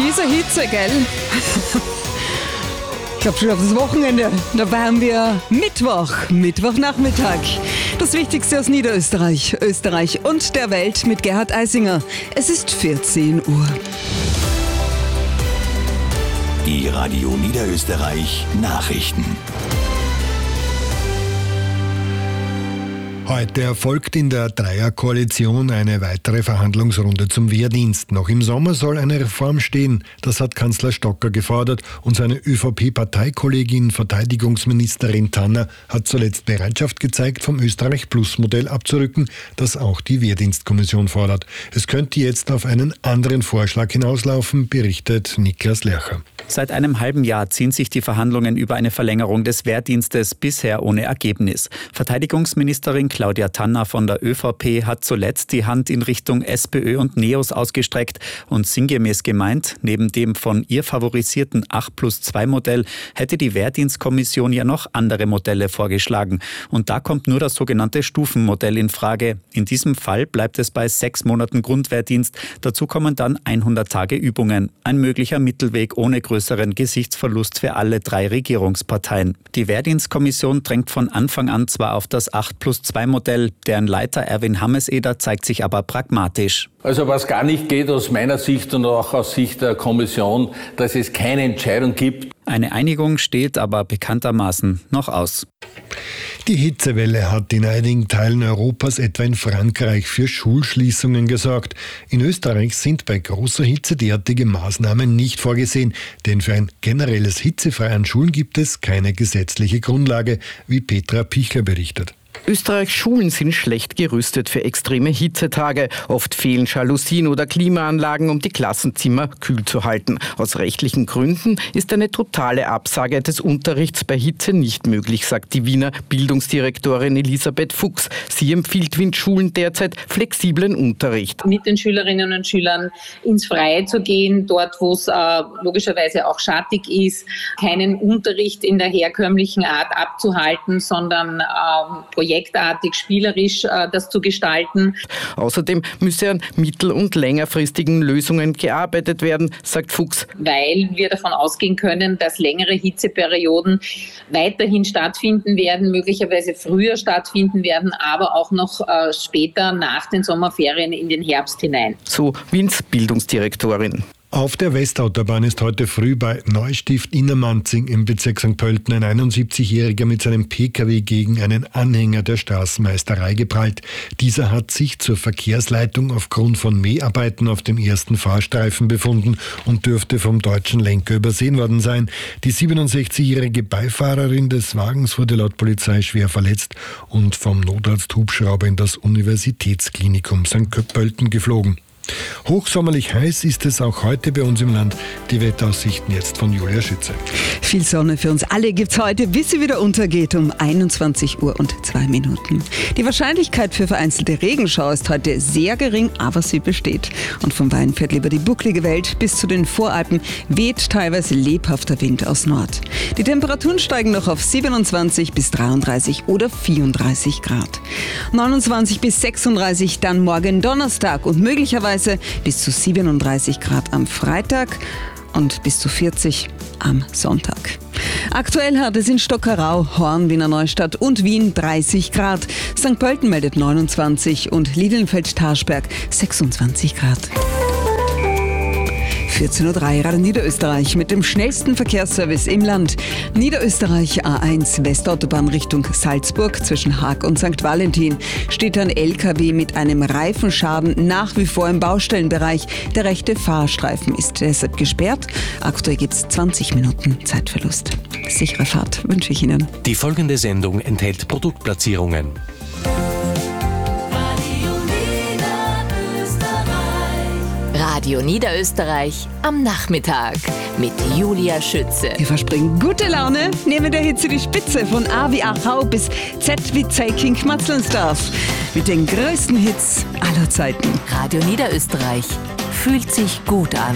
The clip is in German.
Diese Hitze, gell? Ich glaube schon auf das Wochenende. Dabei haben wir Mittwochnachmittag. Das Wichtigste aus Niederösterreich, Österreich und der Welt mit Gerhard Eisinger. Es ist 14 Uhr. Die Radio Niederösterreich Nachrichten. Heute erfolgt in der Dreierkoalition eine weitere Verhandlungsrunde zum Wehrdienst. Noch im Sommer soll eine Reform stehen. Das hat Kanzler Stocker gefordert. Und seine ÖVP-Parteikollegin, Verteidigungsministerin Tanner, hat zuletzt Bereitschaft gezeigt, vom Österreich-Plus-Modell abzurücken, das auch die Wehrdienstkommission fordert. Es könnte jetzt auf einen anderen Vorschlag hinauslaufen, berichtet Niklas Lercher. Seit einem halben Jahr ziehen sich die Verhandlungen über eine Verlängerung des Wehrdienstes, bisher ohne Ergebnis. Verteidigungsministerin Claudia Tanner von der ÖVP hat zuletzt die Hand in Richtung SPÖ und NEOS ausgestreckt und sinngemäß gemeint, neben dem von ihr favorisierten 8+2-Modell hätte die Wehrdienstkommission ja noch andere Modelle vorgeschlagen. Und da kommt nur das sogenannte Stufenmodell in Frage. In diesem Fall bleibt es bei 6 Monaten Grundwehrdienst. Dazu kommen dann 100 Tage Übungen. Ein möglicher Mittelweg ohne größeren Gesichtsverlust für alle 3 Regierungsparteien. Die Wehrdienstkommission drängt von Anfang an zwar auf das 8+2-Modell, deren Leiter Erwin Hameseder zeigt sich aber pragmatisch. Also was gar nicht geht aus meiner Sicht und auch aus Sicht der Kommission, dass es keine Entscheidung gibt. Eine Einigung steht aber bekanntermaßen noch aus. Die Hitzewelle hat in einigen Teilen Europas, etwa in Frankreich, für Schulschließungen gesorgt. In Österreich sind bei großer Hitze derartige Maßnahmen nicht vorgesehen, denn für ein generelles Hitzefrei an Schulen gibt es keine gesetzliche Grundlage, wie Petra Pichler berichtet. Österreichs Schulen sind schlecht gerüstet für extreme Hitzetage. Oft fehlen Jalousien oder Klimaanlagen, um die Klassenzimmer kühl zu halten. Aus rechtlichen Gründen ist eine totale Absage des Unterrichts bei Hitze nicht möglich, sagt die Wiener Bildungsdirektorin Elisabeth Fuchs. Sie empfiehlt Wien-Schulen derzeit flexiblen Unterricht. Mit den Schülerinnen und Schülern ins Freie zu gehen, dort wo es logischerweise auch schattig ist, keinen Unterricht in der herkömmlichen Art abzuhalten, sondern projektartig, spielerisch das zu gestalten. Außerdem müsse an mittel- und längerfristigen Lösungen gearbeitet werden, sagt Fuchs. Weil wir davon ausgehen können, dass längere Hitzeperioden weiterhin stattfinden werden, möglicherweise früher stattfinden werden, aber auch noch später nach den Sommerferien in den Herbst hinein. So Wiens Bildungsdirektorin. Auf der Westautobahn ist heute früh bei Neustift-Innermanzing im Bezirk St. Pölten ein 71-Jähriger mit seinem Pkw gegen einen Anhänger der Straßenmeisterei geprallt. Dieser hat sich zur Verkehrsleitung aufgrund von Mäharbeiten auf dem ersten Fahrstreifen befunden und dürfte vom deutschen Lenker übersehen worden sein. Die 67-jährige Beifahrerin des Wagens wurde laut Polizei schwer verletzt und vom Notarzt-Hubschrauber in das Universitätsklinikum St. Pölten geflogen. Hochsommerlich heiß ist es auch heute bei uns im Land. Die Wetteraussichten jetzt von Julia Schütze. Viel Sonne für uns alle gibt's heute, bis sie wieder untergeht um 21 Uhr und 2 Minuten. Die Wahrscheinlichkeit für vereinzelte Regenschauer ist heute sehr gering, aber sie besteht. Und vom Weinfeld über die bucklige Welt bis zu den Voralpen weht teilweise lebhafter Wind aus Nord. Die Temperaturen steigen noch auf 27 bis 33 oder 34 Grad. 29 bis 36 dann morgen Donnerstag und möglicherweise bis zu 37 Grad am Freitag und bis zu 40 am Sonntag. Aktuell hat es in Stockerau, Horn, Wiener Neustadt und Wien 30 Grad. St. Pölten meldet 29 und Lilienfeld-Tarschberg 26 Grad. 14.03 Uhr, Radio Niederösterreich mit dem schnellsten Verkehrsservice im Land. Niederösterreich A1 Westautobahn Richtung Salzburg zwischen Haag und St. Valentin steht ein LKW mit einem Reifenschaden nach wie vor im Baustellenbereich. Der rechte Fahrstreifen ist deshalb gesperrt. Aktuell gibt es 20 Minuten Zeitverlust. Sichere Fahrt wünsche ich Ihnen. Die folgende Sendung enthält Produktplatzierungen. Radio Niederösterreich am Nachmittag mit Julia Schütze. Wir versprechen gute Laune, nehmen der Hitze die Spitze von A wie Achau bis Z wie Zeiking-Matzlensdorf. Mit den größten Hits aller Zeiten. Radio Niederösterreich fühlt sich gut an.